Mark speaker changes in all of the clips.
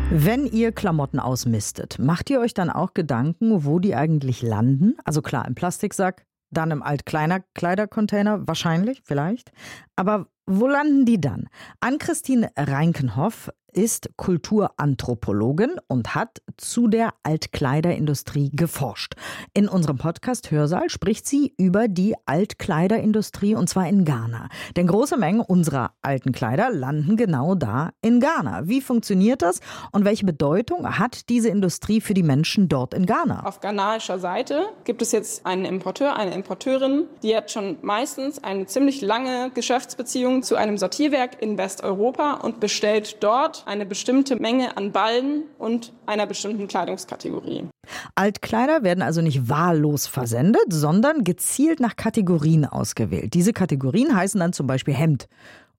Speaker 1: Wenn ihr Klamotten ausmistet, macht ihr euch dann auch Gedanken, wo die eigentlich landen? Also klar, im Plastiksack, dann im Altkleidercontainer, wahrscheinlich, vielleicht. Aber wo landen die dann? Ann-Christine Reinkenhoff ist Kulturanthropologin und hat zu der Altkleiderindustrie geforscht. In unserem Podcast Hörsaal spricht sie über die Altkleiderindustrie, und zwar in Ghana. Denn große Mengen unserer alten Kleider landen genau da in Ghana. Wie funktioniert das und welche Bedeutung hat diese Industrie für die Menschen dort in Ghana?
Speaker 2: Auf ghanaischer Seite gibt es jetzt einen Importeur, eine Importeurin, die hat schon meistens eine ziemlich lange Geschäftsbeziehung zu einem Sortierwerk in Westeuropa und bestellt dort eine bestimmte Menge an Ballen und einer bestimmten Kleidungskategorie.
Speaker 1: Altkleider werden also nicht wahllos versendet, sondern gezielt nach Kategorien ausgewählt. Diese Kategorien heißen dann zum Beispiel Hemd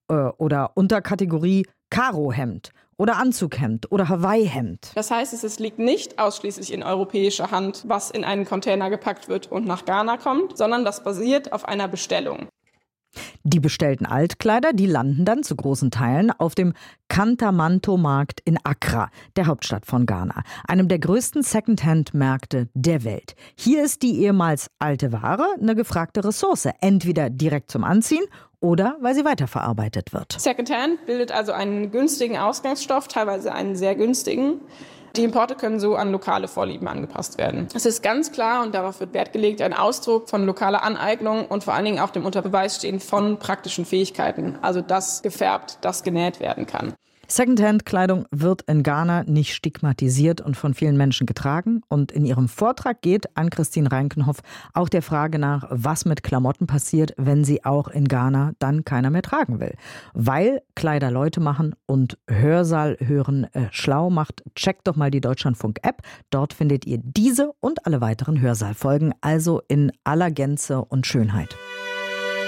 Speaker 1: oder Unterkategorie Karohemd oder Anzughemd oder Hawaii-Hemd.
Speaker 2: Das heißt, es liegt nicht ausschließlich in europäischer Hand, was in einen Container gepackt wird und nach Ghana kommt, sondern das basiert auf einer Bestellung.
Speaker 1: Die bestellten Altkleider, die landen dann zu großen Teilen auf dem Kantamanto-Markt in Accra, der Hauptstadt von Ghana, einem der größten Secondhand-Märkte der Welt. Hier ist die ehemals alte Ware eine gefragte Ressource, entweder direkt zum Anziehen oder weil sie weiterverarbeitet wird.
Speaker 2: Secondhand bildet also einen günstigen Ausgangsstoff, teilweise einen sehr günstigen. Die Importe können so an lokale Vorlieben angepasst werden. Es ist ganz klar, und darauf wird Wert gelegt, ein Ausdruck von lokaler Aneignung und vor allen Dingen auch dem Unterbeweisstehen von praktischen Fähigkeiten. Also das gefärbt, das genäht werden kann.
Speaker 1: Secondhand-Kleidung wird in Ghana nicht stigmatisiert und von vielen Menschen getragen. Und in ihrem Vortrag geht Ann-Christine Reinkenhoff auch der Frage nach, was mit Klamotten passiert, wenn sie auch in Ghana dann keiner mehr tragen will. Weil Kleider Leute machen und Hörsaal hören schlau macht, checkt doch mal die Deutschlandfunk-App. Dort findet ihr diese und alle weiteren Hörsaalfolgen, also in aller Gänze und Schönheit.